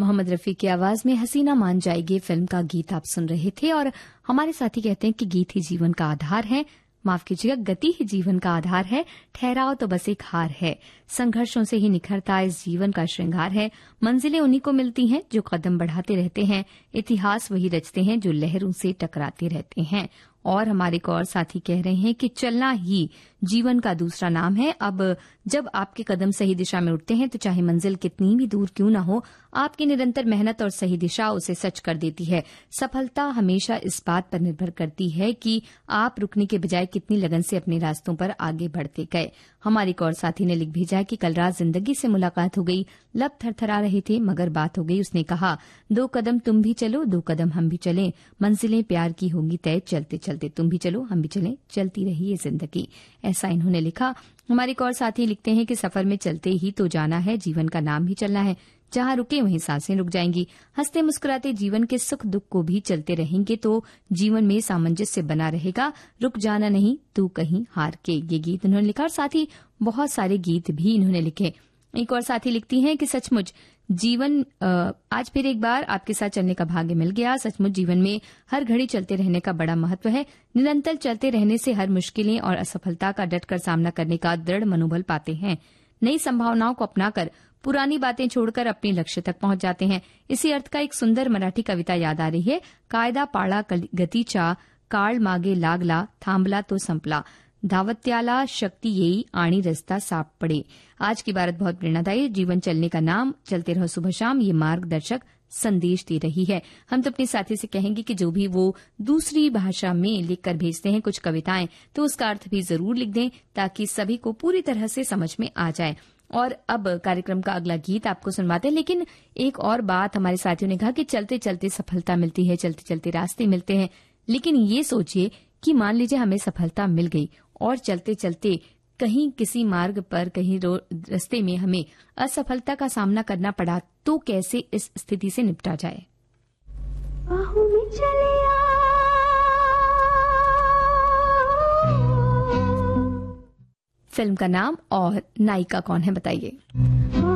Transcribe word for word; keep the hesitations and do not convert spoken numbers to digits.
मोहम्मद रफी की आवाज में हसीना मान जाएगी फिल्म का गीत आप सुन रहे थे। और हमारे साथी कहते हैं कि गीत ही जीवन का आधार है, माफ कीजिएगा, गति ही जीवन का आधार है, ठहराव तो बस एक हार है, संघर्षों से ही निखरता इस जीवन का श्रृंगार है, मंजिलें उन्हीं को मिलती हैं जो कदम बढ़ाते रहते हैं, इतिहास वही रचते हैं जो लहरों से टकराते रहते हैं। और हमारे एक और साथी कह रहे हैं कि चलना ही जीवन का दूसरा नाम है। अब जब आपके कदम सही दिशा में उठते हैं तो चाहे मंजिल कितनी भी दूर क्यों न हो, आपकी निरंतर मेहनत और सही दिशा उसे सच कर देती है। सफलता हमेशा इस बात पर निर्भर करती है कि आप रुकने के बजाय कितनी लगन से अपने रास्तों पर आगे बढ़ते गए। हमारे एक और साथी ने लिख भेजा है कि कल रात जिंदगी से मुलाकात हो गई, लब थरथरा रहे थे मगर बात हो गई। उसने कहा, दो कदम तुम भी चलो, दो कदम हम भी चलें, मंजिलें प्यार की होंगी तय, चलते चलते तुम भी चलो हम भी चलें, चलती रही ये जिंदगी। ऐसा इन्होंने लिखा। हमारे एक और साथी लिखते हैं कि सफर में चलते ही तो जाना है, जीवन का नाम ही चलना है, जहां रुके वहीं सांसें रुक जाएंगी, हंसते मुस्कुराते जीवन के सुख दुख को भी चलते रहेंगे तो जीवन में सामंजस्य बना रहेगा, रुक जाना नहीं तू कहीं हार के। ये गीत इन्होंने लिखा और साथ ही बहुत सारे गीत भी इन्होंने लिखे। एक और साथी लिखती हैं कि सचमुच जीवन आज फिर एक बार आपके साथ चलने का भाग्य मिल गया। सचमुच जीवन में हर घड़ी चलते रहने का बड़ा महत्व है। निरंतर चलते रहने से हर मुश्किलें और असफलता का डटकर सामना करने का दृढ़ मनोबल पाते हैं। नई संभावनाओं को अपनाकर पुरानी बातें छोड़कर अपने लक्ष्य तक पहुंच जाते हैं। इसी अर्थ का एक सुंदर मराठी कविता याद आ रही है। कायदा पाळा गतीचा, काळ मागे लागला, थांबला तो संपला, धावत्याला शक्ति येई आणि रस्ता सापडे। आज की बात बहुत प्रेरणादायी। जीवन चलने का नाम, चलते रहो सुबह शाम, ये मार्गदर्शक संदेश दे रही है। हम तो अपने साथी से कहेंगे कि जो भी वो दूसरी भाषा में लिखकर भेजते हैं कुछ कविताएं, तो उसका अर्थ भी जरूर लिख दें ताकि सभी को पूरी तरह से समझ में आ जाए। और अब कार्यक्रम का अगला गीत आपको सुनवाते हैं। लेकिन एक और बात हमारे साथियों ने कहा कि चलते चलते सफलता मिलती है, चलते चलते रास्ते मिलते हैं। लेकिन ये सोचिए कि मान लीजिए हमें सफलता मिल गई और चलते चलते कहीं किसी मार्ग पर, कहीं रास्ते में हमें असफलता का सामना करना पड़ा, तो कैसे इस स्थिति से निपटा जाए। बाहों में चले आ, फिल्म का नाम और नायिका कौन है बताइए।